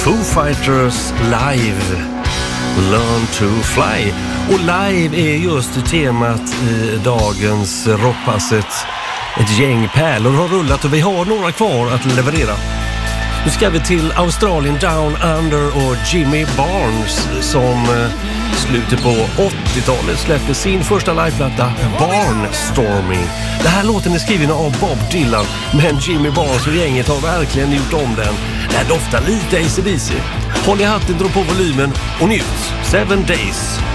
Foo Fighters live, Learn to Fly. Och live är just temat i dagens rockpasset. Ett gäng pärlor har rullat och vi har några kvar att leverera. Nu ska vi till Australien Down Under och Jimmy Barnes som slutet på 80-talet släppte sin första liveplatta Barnstorming. Det här låten är skriven av Bob Dylan, men Jimmy Barnes och gänget har verkligen gjort om den. Det doftar lite AC/DC. Håll i hatten, dra på volymen och njut. 7 Days.